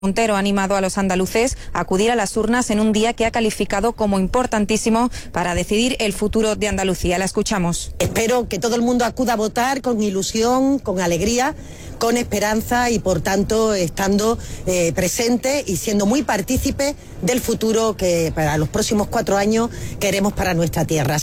Montero ha animado a los andaluces a acudir a las urnas en un día que ha calificado como importantísimo para decidir el futuro de Andalucía. La escuchamos. Espero que todo el mundo acuda a votar con ilusión, con alegría, con esperanza y, por tanto, estando presente y siendo muy partícipe del futuro que para los próximos 4 años queremos para nuestra tierra.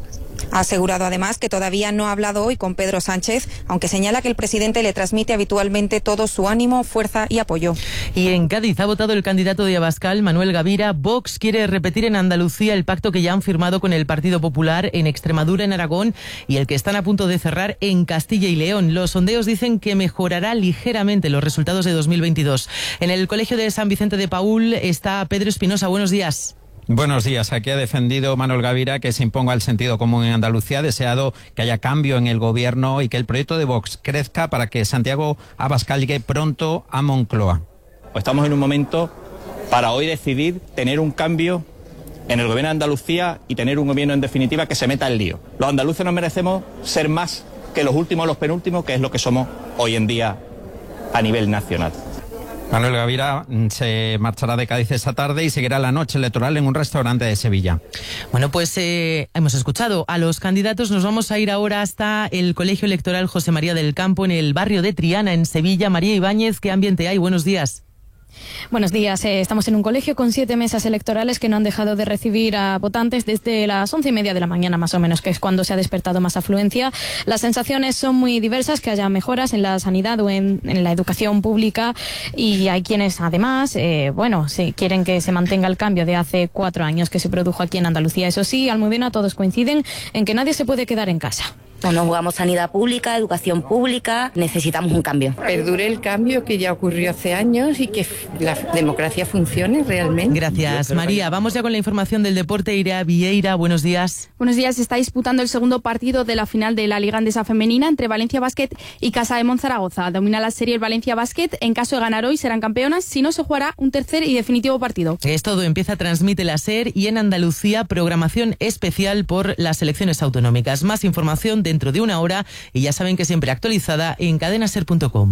Ha asegurado además que todavía no ha hablado hoy con Pedro Sánchez, aunque señala que el presidente le transmite habitualmente todo su ánimo, fuerza y apoyo. Y en Cádiz ha votado el candidato de Abascal, Manuel Gavira. Vox quiere repetir en Andalucía el pacto que ya han firmado con el Partido Popular en Extremadura, en Aragón, y el que están a punto de cerrar en Castilla y León. Los sondeos dicen que mejorará ligeramente los resultados de 2022. En el Colegio de San Vicente de Paúl está Pedro Espinosa. Buenos días. Buenos días. Aquí ha defendido Manuel Gavira que se imponga el sentido común en Andalucía. Ha deseado que haya cambio en el gobierno y que el proyecto de Vox crezca para que Santiago Abascal llegue pronto a Moncloa. Estamos en un momento para hoy decidir tener un cambio en el gobierno de Andalucía y tener un gobierno en definitiva que se meta en lío. Los andaluces nos merecemos ser más que los últimos, los penúltimos, que es lo que somos hoy en día a nivel nacional. Manuel Gavira se marchará de Cádiz esta tarde y seguirá la noche electoral en un restaurante de Sevilla. Bueno, pues hemos escuchado a los candidatos. Nos vamos a ir ahora hasta el Colegio Electoral José María del Campo, en el barrio de Triana, en Sevilla. María Ibáñez, ¿qué ambiente hay? Buenos días. Buenos días. Estamos en un colegio con 7 mesas electorales que no han dejado de recibir a votantes desde las 11:30 de la mañana, más o menos, que es cuando se ha despertado más afluencia. Las sensaciones son muy diversas, que haya mejoras en la sanidad o en la educación pública, y hay quienes además, quieren que se mantenga el cambio de hace 4 años que se produjo aquí en Andalucía. Eso sí, Almudena, todos coinciden en que nadie se puede quedar en casa. No jugamos sanidad pública, educación pública, necesitamos un cambio. Perdure el cambio que ya ocurrió hace años y que la democracia funcione realmente. Gracias, María. Vamos ya con la información del deporte. Irea Vieira, buenos días. Buenos días. Se está disputando el segundo partido de la final de la Liga Andesa Femenina entre Valencia Basket y Casa de Monzaragoza. Domina la serie el Valencia Basket. En caso de ganar hoy serán campeonas, si no se jugará un tercer y definitivo partido. Es todo. Empieza Transmite la SER y en Andalucía programación especial por las elecciones autonómicas. Más información dentro de una hora y ya saben que siempre actualizada en cadenaser.com.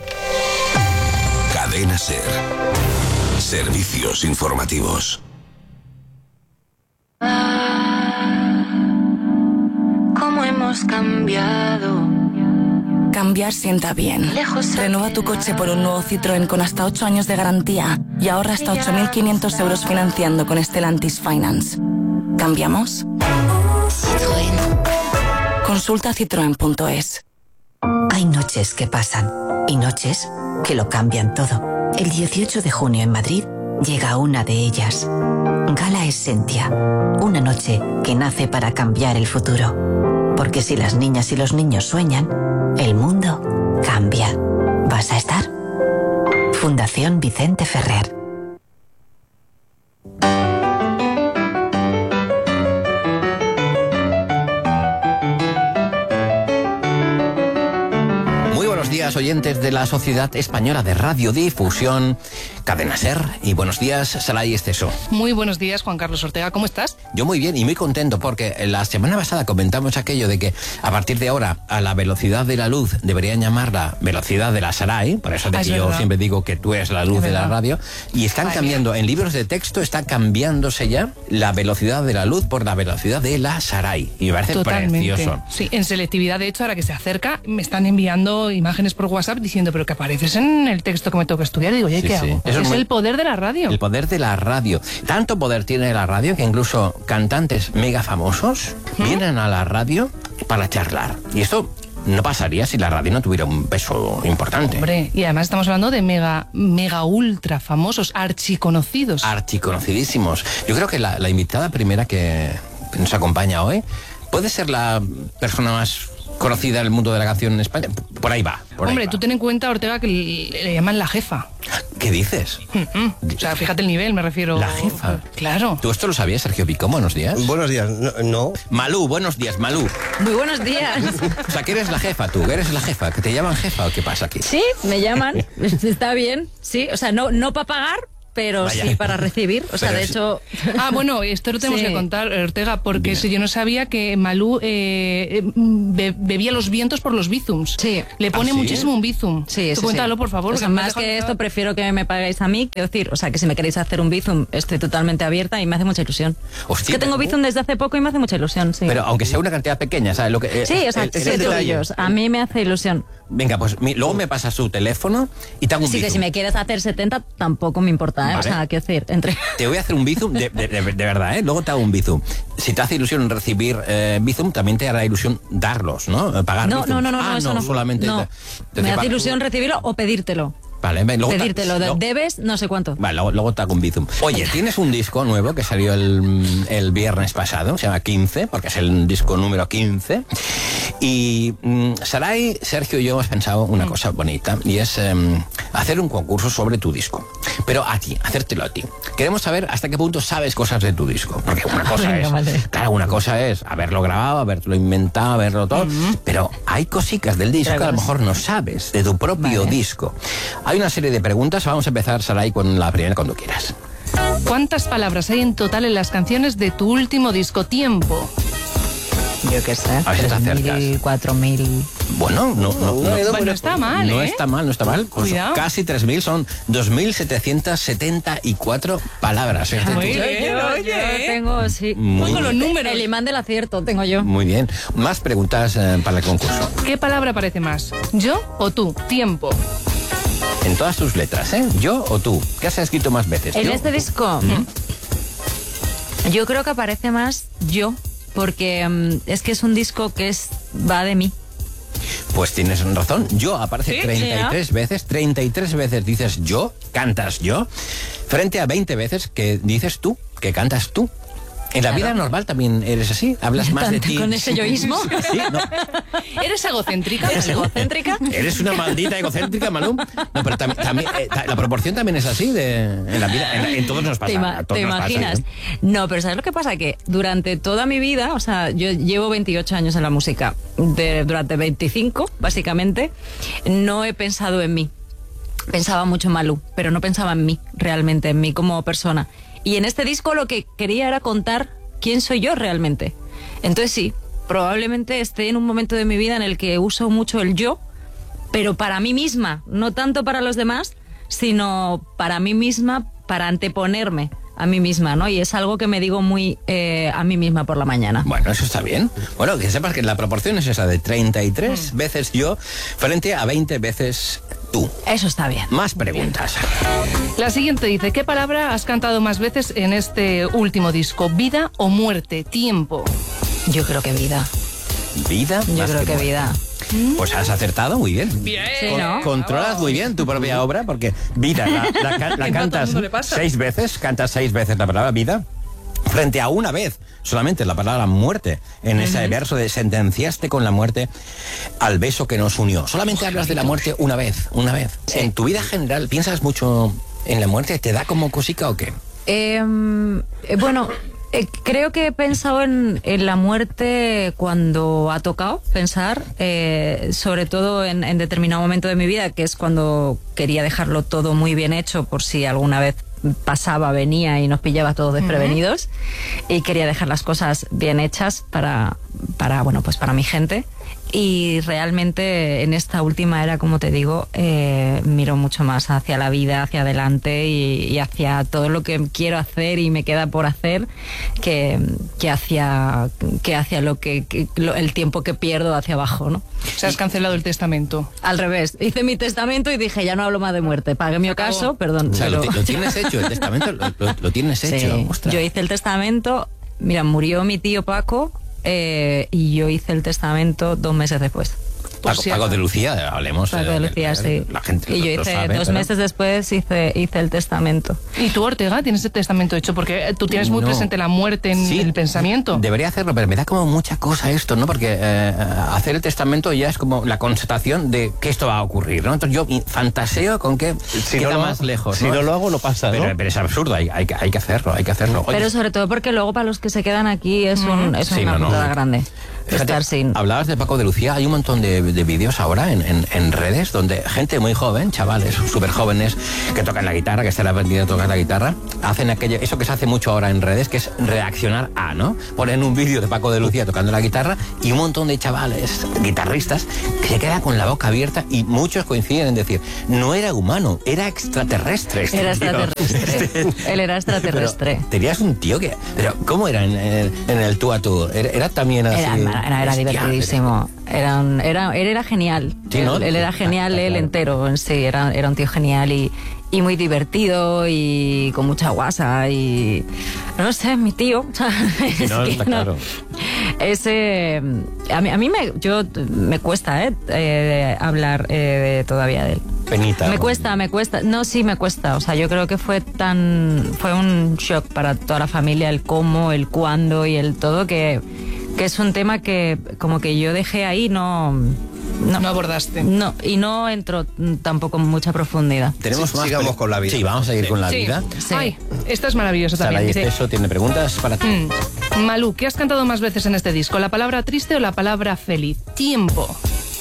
Cadena SER. Servicios informativos. ¿Cómo hemos cambiado? Cambiar sienta bien. Renueva tu coche por un nuevo Citroën con hasta 8 años de garantía y ahorra hasta 8.500 euros financiando con Stellantis Finance. ¿Cambiamos? Citroën. Consulta citroen.es. Hay noches que pasan y noches que lo cambian todo. El 18 de junio en Madrid llega una de ellas. Gala Essentia. Una noche que nace para cambiar el futuro. Porque si las niñas y los niños sueñan, el mundo cambia. ¿Vas a estar? Fundación Vicente Ferrer. Oyentes de la Sociedad Española de Radiodifusión, Cadena SER, y buenos días, Saray Esteso. Muy buenos días, Juan Carlos Ortega, ¿cómo estás? Yo muy bien y muy contento porque la semana pasada comentamos aquello de que a partir de ahora a la velocidad de la luz deberían llamarla velocidad de la Saray, por eso yo siempre digo que tú eres la luz de la radio, y están cambiando, en libros de texto está cambiándose ya la velocidad de la luz por la velocidad de la Saray, y me parece precioso. Sí, en selectividad, de hecho, ahora que se acerca, me están enviando imágenes por WhatsApp diciendo, pero que apareces en el texto que me toca estudiar. Y digo, ¿y qué hago? Es el poder de la radio. El poder de la radio. Tanto poder tiene la radio que incluso cantantes mega famosos vienen a la radio para charlar. Y esto no pasaría si la radio no tuviera un peso importante. Hombre, y además estamos hablando de mega ultra famosos, archiconocidos. Archiconocidísimos. Yo creo que la invitada primera que nos acompaña hoy puede ser la persona más conocida en el mundo de la canción en España. Por ahí va. Hombre, tú ten en cuenta, Ortega, que le llaman la jefa. ¿Qué dices? O sea, fíjate el nivel, me refiero. La jefa. Claro. ¿Tú esto lo sabías, Sergio Picón? Buenos días. Buenos días. No. Malú, buenos días, Malú. Muy buenos días. O sea, que eres la jefa tú, eres la jefa. ¿Que te llaman jefa o qué pasa aquí? Sí, me llaman. Está bien. Sí, o sea, no para pagar, pero Vaya. sí para recibir. O sea, Pero de hecho... Bueno, esto lo tenemos Sí. que contar, Ortega, porque si yo no sabía que Malú bebía los vientos por los bizums. Sí. Le pone ¿Ah, sí? muchísimo un bizum. Sí, Tú sí, cuéntalo, sí. por favor. O sea, que me más has dejado- que esto, prefiero que me paguéis a mí. Quiero decir, o sea, que si me queréis hacer un bizum, estoy totalmente abierta y me hace mucha ilusión. Hostia, es que tengo pero- bizum desde hace poco y me hace mucha ilusión, sí. Pero aunque sea una cantidad pequeña, ¿sabes? Lo que, Sí, exacto, el sí, detalle. tuyos. A mí me hace ilusión. Venga, pues luego me pasas su teléfono y te hago un Sí, que bizum. si me quieres hacer 70, tampoco me importa, ¿eh? Vale. O sea, quiero decir, entre... Te voy a hacer un bizum de verdad, ¿eh? Luego te hago un bizum. Si te hace ilusión recibir bizum, también te hará ilusión darlos, ¿no? Pagar No, bizum. no, eso no. solamente... No. Me hace ilusión recibirlo o pedírtelo. Vale, luego Pedírtelo, luego- debes no sé cuánto. Vale, luego te hago un bizum. Oye, tienes un disco nuevo que salió el viernes pasado, se llama 15, porque es el disco número 15. Y Saray, Sergio y yo hemos pensado una cosa bonita, y es hacer un concurso sobre tu disco. Pero a ti, hacértelo a ti. Queremos saber hasta qué punto sabes cosas de tu disco. Porque una cosa Venga, es, vale. claro, una cosa es haberlo grabado, haberlo inventado, haberlo todo, pero hay cositas del disco que a lo mejor no sabes, de tu propio disco. Hay una serie de preguntas, vamos a empezar, Saray, con la primera cuando quieras. ¿Cuántas palabras hay en total en las canciones de tu último disco? Tiempo. Yo qué sé. A ver si te acercas. 4.000. Bueno, no Bueno, está mal, no ¿eh? está mal, no está mal. Pues Cuidado. casi 3.000, son 2.774 palabras. Fíjate tú. Muy bien, Yo oye. tengo, sí. Muy Pongo los bien. números. El imán del acierto tengo yo. Muy bien. Más preguntas para el concurso. ¿Qué palabra aparece más? ¿Yo o tú? Tiempo. En todas tus letras, ¿eh? ¿Yo o tú? ¿Qué has escrito más veces? En ¿Yo este o tú? disco, yo creo que aparece más yo, porque es que es un disco que va de mí. Pues tienes razón. Yo aparece ¿Sí? 33 veces. 33 veces dices yo, cantas yo, frente a 20 veces que dices tú, que cantas tú. En la vida normal también eres así, hablas más de Tanto ti. con ese yoísmo. Sí, no. ¿Eres egocéntrica? ¿Eres egocéntrica? Eres una maldita egocéntrica, Malú. No, pero también la proporción también es así en la vida. En todos nos pasa. a todos ¿Te nos pasa, imaginas? ¿eh? No, pero ¿sabes lo que pasa? Que durante toda mi vida, o sea, yo llevo 28 años en la música, durante 25, básicamente, no he pensado en mí. Pensaba mucho en Malú, pero no pensaba en mí, realmente, en mí como persona. Y en este disco lo que quería era contar quién soy yo realmente. Entonces sí, probablemente esté en un momento de mi vida en el que uso mucho el yo, pero para mí misma, no tanto para los demás, sino para mí misma, para anteponerme a mí misma, ¿no? Y es algo que me digo muy a mí misma por la mañana. Bueno, eso está bien. Bueno, que sepas que la proporción es esa de 33 veces yo frente a 20 veces tú. Eso está bien. Más preguntas. La siguiente dice, ¿qué palabra has cantado más veces en este último disco? ¿Vida o muerte? Tiempo. Yo creo que vida. ¿Vida? Yo más creo que muerte. vida. Pues has acertado muy bien. Bien. Sí, ¿no? Controlas muy bien tu propia obra porque vida la cantas mundo le pasa. 6 veces, cantas 6 veces la palabra vida frente a una vez solamente la palabra muerte en ese verso de sentenciaste con la muerte al beso que nos unió. Solamente hablas de la muerte una vez. Sí. En tu vida general, ¿piensas mucho en la muerte? ¿Te da como cosica o qué? Bueno, creo que he pensado en la muerte cuando ha tocado pensar, sobre todo en determinado momento de mi vida, que es cuando quería dejarlo todo muy bien hecho por si alguna vez pasaba, venía y nos pillaba todos desprevenidos, y quería dejar las cosas bien hechas para bueno, pues para mi gente. Y realmente en esta última era, como te digo, miro mucho más hacia la vida, hacia adelante y hacia todo lo que quiero hacer y me queda por hacer que hacia el tiempo que pierdo hacia abajo, ¿no? O sea, has cancelado el testamento. Al revés, hice mi testamento y dije, ya no hablo más de muerte. Pagué mi ocaso, perdón. O sea, pero... lo tienes hecho, el testamento lo tienes hecho. Sí, Ostras. yo hice el testamento, mira, murió mi tío Paco y yo hice el testamento 2 meses después. Paco de Lucía, hablemos. Paco de Lucía, sí. La gente y yo lo hice sabe, 2 pero- meses después hice el testamento. ¿Y tú, Ortega, tienes el testamento hecho? Porque tú tienes muy No. presente la muerte en Sí, el pensamiento. Debería hacerlo, pero me da como mucha cosa esto, ¿no? Porque hacer el testamento ya es como la constatación de que esto va a ocurrir, ¿no? Entonces yo fantaseo con que queda más lejos. Si no lo hago, lo pasa, ¿no? Pero es absurdo, hay que hacerlo, hay que hacerlo. Oye, Pero sobre todo porque luego para los que se quedan aquí es una Sí, no, putada no. grande. estar sin... Hablabas de Paco de Lucía, hay un montón de vídeos ahora en redes donde gente muy joven, chavales súper jóvenes que tocan la guitarra, que están aprendiendo a tocar la guitarra, hacen eso que se hace mucho ahora en redes, que es reaccionar a, ¿no? Ponen un vídeo de Paco de Lucía tocando la guitarra y un montón de chavales, guitarristas, que se quedan con la boca abierta y muchos coinciden en decir, no era humano, era extraterrestre. Era extraterrestre. Él era extraterrestre. Pero tenías un tío que... Pero ¿cómo era en el tú a tú? ¿Era también así? Era divertidísimo. Él era genial. Sí, ¿no? Él era genial, él entero en sí. Era un tío genial y muy divertido y con mucha guasa y... No sé, mi tío. Sí, no, está claro. A mí me cuesta hablar todavía de él. Penita. Me cuesta. No, sí, me cuesta. O sea, yo creo que fue un shock para toda la familia el cómo, el cuándo y el todo, que es un tema que como que yo dejé ahí, no abordaste. No, y no entró tampoco en mucha profundidad. Sigamos con la vida. Sí, vamos a ir con la vida. Sí. Ay, esta es maravillosa también. Sara, eso tiene preguntas para ti. Malú, ¿qué has cantado más veces en este disco? ¿La palabra triste o la palabra feliz? Tiempo.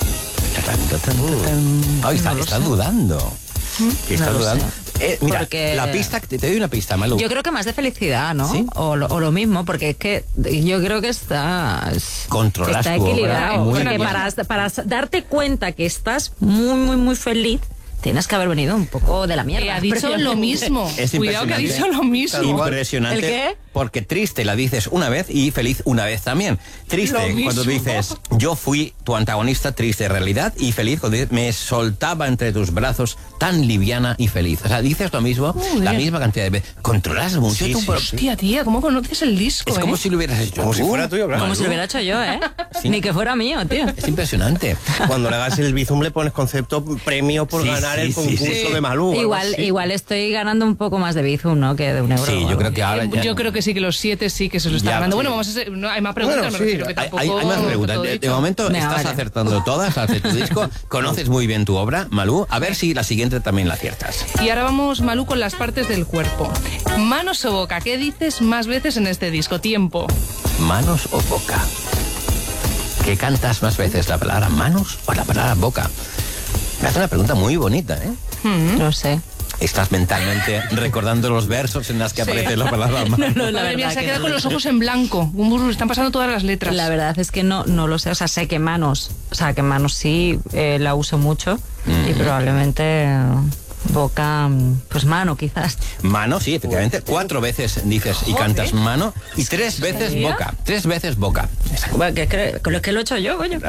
Está dudando. Estás dudando. Mira, porque... la pista, te doy una pista, Malú. Yo creo que más de felicidad, ¿no? ¿Sí? O lo mismo, porque es que yo creo que está equilibrado. Porque para darte cuenta que estás muy, muy, muy feliz, tienes que haber venido un poco de la mierda. Ha dicho lo mismo. Cuidado que ha dicho lo mismo. Impresionante. ¿El qué? Porque triste la dices una vez y feliz una vez también. Triste cuando dices, yo fui tu antagonista, triste realidad, y feliz cuando dices, me soltaba entre tus brazos tan liviana y feliz. O sea, dices lo mismo, la misma cantidad de veces. Controlas mucho tu... Hostia, tía, ¿cómo conoces el disco? Es como si lo hubieras hecho como si fuera tuyo, claro. Como si lo hubiera hecho yo, Sí. Ni que fuera mío, tío. Es impresionante. Cuando le hagas el Bizum le pones concepto premio por ganar el concurso de Malú. Igual estoy ganando un poco más de Bizum, ¿no? Que de €1. Sí, yo creo que ahora ya... Yo creo que sí, que los 7 sí que se lo están ganando. Bueno, vamos a hacer... No, hay más preguntas, me refiero que tampoco... Hay más preguntas. De momento estás acertando todas, hace tu disco, conoces muy bien tu obra, Malú. A ver si la siguiente también la aciertas. Y ahora vamos, Malú, con las partes del cuerpo. Manos o boca, ¿qué dices más veces en este disco? Tiempo. Manos o boca. ¿Qué cantas más veces, la palabra manos o la palabra boca? Me hace una pregunta muy bonita, ¿eh? No sé. Estás mentalmente recordando los versos en los que aparece la palabra manos. No, la verdad se ha quedado con los ojos en blanco. Están pasando todas las letras. La verdad es que no lo sé. O sea, sé que manos sí la uso mucho y probablemente... Boca, pues mano, quizás. Mano, sí, efectivamente. 4 veces dices y cantas mano y 3 veces boca. 3 veces boca. Bueno, que lo he hecho yo, coño.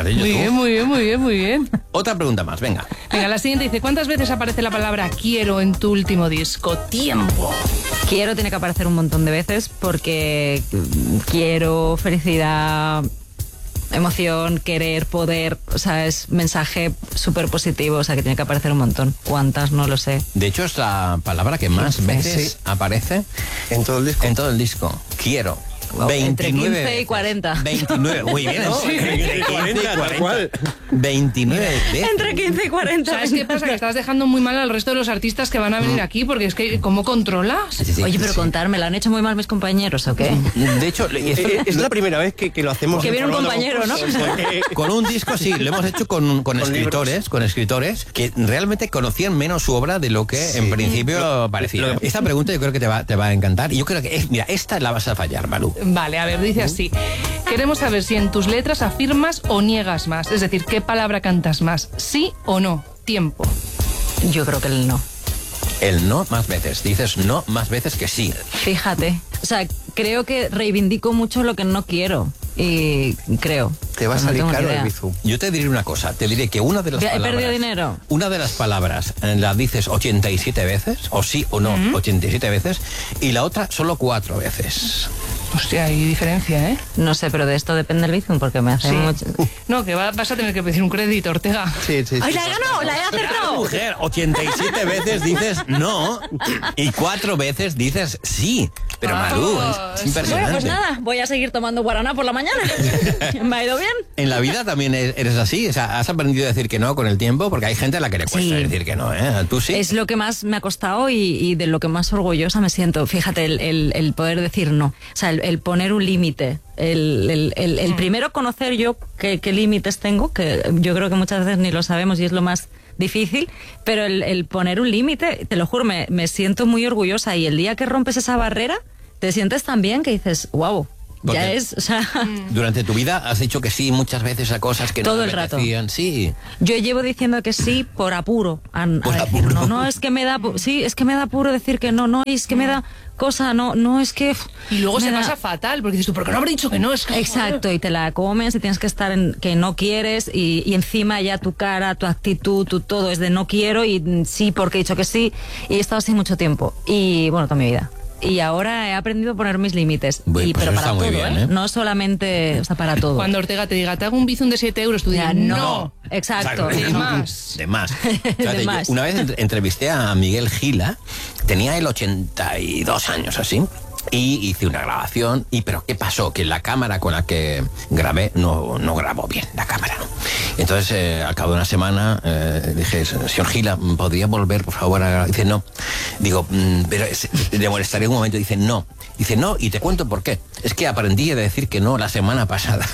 Muy bien. Otra pregunta más, venga. Venga, la siguiente dice, ¿cuántas veces aparece la palabra quiero en tu último disco? Tiempo. Quiero tiene que aparecer un montón de veces porque quiero, felicidad... emoción, querer, poder, o sea, es mensaje súper positivo, o sea, que tiene que aparecer un montón. ¿Cuántas? No lo sé. De hecho, es la palabra que más veces aparece en todo el disco. En todo el disco. Quiero. 29 entre 15 y 40. 29, muy bien. ¿No? Entre 15 y 40. 29 veces. Entre 15 y 40. ¿Sabes qué pasa? Que estás dejando muy mal al resto de los artistas que van a venir aquí, porque es que, ¿cómo controlas? Sí, oye, pero contarme, ¿la han hecho muy mal mis compañeros o qué? De hecho, es la primera vez que lo hacemos. Que viene un compañero, ¿no? Con un disco, sí, lo hemos hecho con escritores que realmente conocían menos su obra de lo que en principio parecía. Esta pregunta yo creo que te va a encantar. Y yo creo que, mira, esta la vas a fallar, Malú. Vale, a ver, dice así. Queremos saber si en tus letras afirmas o niegas más. Es decir, ¿qué palabra cantas más? ¿Sí o no? Tiempo. Yo creo que el no. El no más veces. Dices no más veces que sí. Fíjate. O sea, creo que reivindico mucho lo que no quiero. Y creo. Te va a salir caro el Bizum. Yo te diré una cosa. Te diré que una de las palabras... He perdido dinero. Una de las palabras la dices 87 veces, o sí o no, 87 veces, y la otra solo 4 veces. Hostia, hay diferencia, ¿eh? No sé, pero de esto depende el Bizum porque me hace mucho... No, que vas a tener que pedir un crédito, Ortega. Sí. ¡Ay, la he ganado! ¡La he acertado! Mujer, 87 veces dices no y 4 veces dices sí. Pero Malú, es impresionante. Bueno, pues nada, voy a seguir tomando guaraná por la mañana. ¿Me ha ido bien? En la vida también eres así, o sea, has aprendido a decir que no con el tiempo, porque hay gente a la que le cuesta decir que no, ¿eh? ¿Tú sí? Es lo que más me ha costado y de lo que más orgullosa me siento. Fíjate, el poder decir no. O sea, el poner un límite. El primero conocer yo qué límites tengo, que yo creo que muchas veces ni lo sabemos y es lo más difícil, pero el poner un límite, te lo juro, me siento muy orgullosa, y el día que rompes esa barrera, te sientes tan bien que dices, wow. Porque ya es, o sea... Durante tu vida has dicho que sí muchas veces a cosas que todo no el te rato. apetecían. Sí. Yo llevo diciendo que sí por apuro. Por apuro. No, es que me da... Sí, es que me da apuro decir que no. No, es que me da cosa, no es que... Y luego se pasa fatal, porque dices tú, ¿por qué no habré dicho que no? Es que... Exacto, y te la comes y tienes que estar en que no quieres, y encima ya tu cara, tu actitud, tu todo es de no quiero, y sí porque he dicho que sí, y he estado así mucho tiempo. Y bueno, toda mi vida. Y ahora he aprendido a poner mis límites. Bueno, pero para todo, bien, ¿eh? No solamente, o sea, para todo. Cuando Ortega te diga, te hago un bizum de 7 euros, tú digas, no. Exacto. De más. De más. Fíjate, yo una vez entrevisté a Miguel Gila, tenía él 82 años así, y hice una grabación, pero ¿qué pasó? Que la cámara con la que grabé no grabó bien, la cámara, ¿no? Entonces, al cabo de una semana, dije, señor Gila, ¿podría volver, por favor, a grabar? Dice, no. Digo, pero le molestaría un momento. Dice, no. Dice, no, y te cuento por qué. Es que aprendí a decir que no la semana pasada.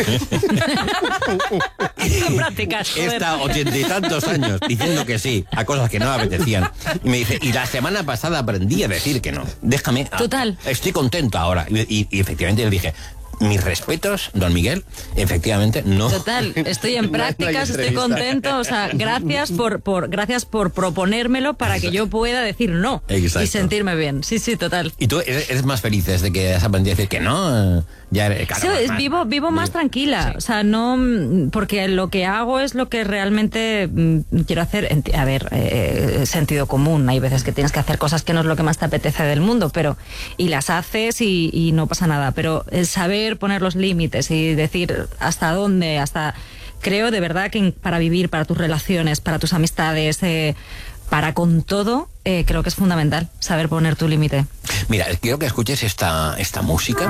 Prácticas, he estado 80 y tantos años diciendo que sí a cosas que no me apetecían. Y me dice, y la semana pasada aprendí a decir que no. Déjame. Total. Estoy contento ahora. Y efectivamente le dije, mis respetos, don Miguel, efectivamente no. Total, estoy en prácticas, estoy contento, o sea, gracias por proponérmelo para que yo pueda decir no. Exacto. Y sentirme bien. Sí, total. ¿Y tú eres más feliz desde que has aprendido a decir que no? Ya eres, claro, sí, vivo más tranquila, o sea, no, porque lo que hago es lo que realmente quiero hacer. A ver, sentido común, hay veces que tienes que hacer cosas que no es lo que más te apetece del mundo, pero y las haces y no pasa nada, pero el saber poner los límites y decir hasta dónde, creo de verdad que para vivir, para tus relaciones, para tus amistades, para con todo, creo que es fundamental saber poner tu límite. Mira, quiero que escuches esta música.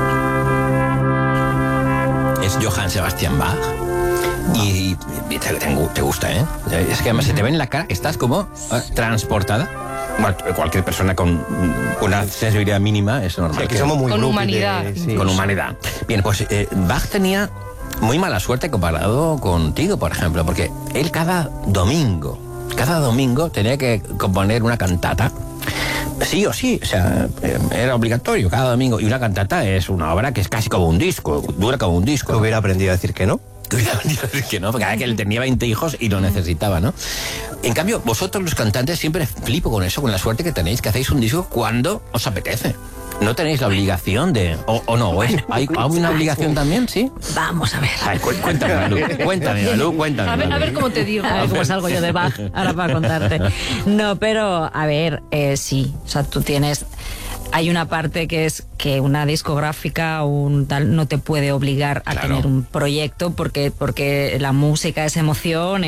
Es Johann Sebastian Bach. Y te gusta, ¿eh? Es que además se te ve en la cara, estás como transportada. Bueno, cualquier persona con una sensibilidad mínima es normal. Sí, que somos muy con humanidad. Sí. Con humanidad. Bien, pues Bach tenía muy mala suerte comparado contigo, por ejemplo, porque él cada domingo tenía que componer una cantata. Sí o sí, o sea, era obligatorio cada domingo. Y una cantata es una obra que es casi como un disco, dura como un disco. ¿Hubiera aprendido a decir que no? Que no, porque él tenía 20 hijos y lo necesitaba, ¿no? En cambio, vosotros los cantantes siempre flipo con eso, con la suerte que tenéis, que hacéis un disco cuando os apetece. No tenéis la obligación de... ¿O no? ¿Hay una obligación también, sí? Vamos a ver. Ay, cuéntame, Malú, cuéntame. A ver cómo te digo. A ver cómo salgo yo de Bach ahora para contarte. No, pero, a ver, sí. O sea, tú tienes... Hay una parte que es que una discográfica o un tal no te puede obligar a tener un proyecto porque la música es emoción,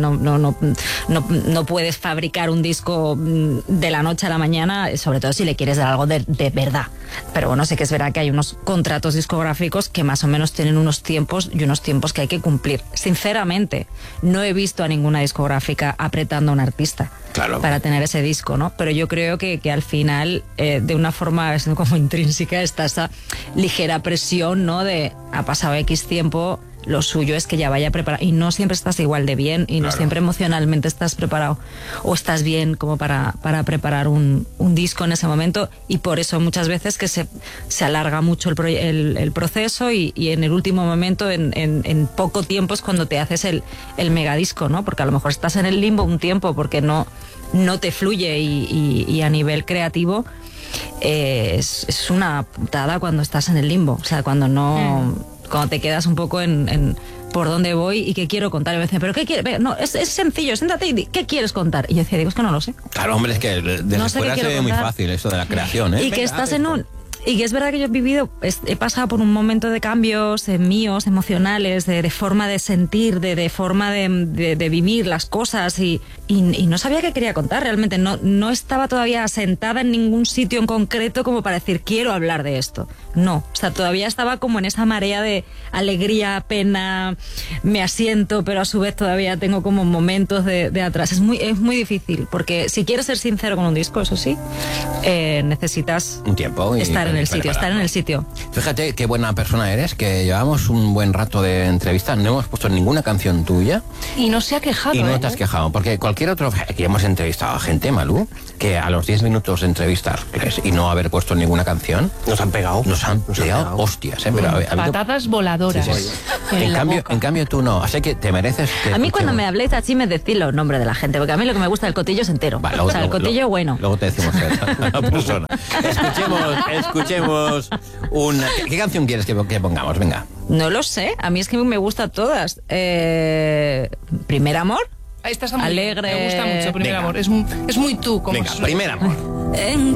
no puedes fabricar un disco de la noche a la mañana, sobre todo si le quieres dar algo de verdad. Pero bueno, sí que es verdad que hay unos contratos discográficos que más o menos tienen unos tiempos que hay que cumplir. Sinceramente, no he visto a ninguna discográfica apretando a un artista para tener ese disco, ¿no? Pero yo creo que al final, de una forma como intrínseca, está esa ligera presión, ¿no? De ha pasado X tiempo, lo suyo es que ya vaya preparado. Y no siempre estás igual de bien y no siempre emocionalmente estás preparado o estás bien como para preparar un disco en ese momento, y por eso muchas veces que se alarga mucho el proceso y en el último momento, en poco tiempo es cuando te haces el megadisco, ¿no? Porque a lo mejor estás en el limbo un tiempo porque no te fluye y a nivel creativo es una putada cuando estás en el limbo, o sea, cuando te quedas un poco en por dónde voy y qué quiero contar. Y me dicen, ¿pero qué quieres? No, es sencillo, siéntate y di, ¿qué quieres contar? Y yo decía, es que no lo sé. Claro, hombre, es que desde fuera se ve muy fácil eso de la creación, ¿eh? Y que estás en un... Y que es verdad que yo he pasado por un momento de cambios míos, emocionales, de forma de sentir, de forma de vivir las cosas y no sabía qué quería contar realmente. No estaba todavía asentada en ningún sitio en concreto como para decir, quiero hablar de esto. No, o sea, todavía estaba como en esa marea de alegría, pena, me asiento, pero a su vez todavía tengo como momentos de atrás. Es muy difícil, porque si quieres ser sincero con un disco, eso sí, necesitas un tiempo estar en el sitio. Fíjate qué buena persona eres, que llevamos un buen rato de entrevista, no hemos puesto ninguna canción tuya. Y no se ha quejado. Y no te has quejado, porque cualquier otro, aquí hemos entrevistado a gente, Malú, que a los 10 minutos de entrevistar y no haber puesto ninguna canción, nos han pegado, hostias, pero patadas voladoras. Sí. En cambio tú no, así que te mereces que a mí cuando me habléis así me decís los nombres de la gente, porque a mí lo que me me gusta el cotillo es entero. Vale, o sea, el cotillo bueno. Luego te decimos a la persona. Escuchemos una... ¿Qué canción quieres que pongamos? Venga. No lo sé. A mí es que me gustan todas. Primer amor. Esta está muy alegre. Me gusta mucho Primer Amor. Es muy tú. Como Venga, Primer Amor. En